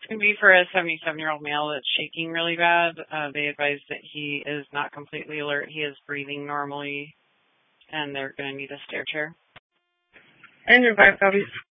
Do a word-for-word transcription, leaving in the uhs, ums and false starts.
It's going to be for a seventy-seven-year-old male that's shaking really bad. Uh, they advise that he is not completely alert. He is breathing normally, and they're going to need a stair chair. And your five copies.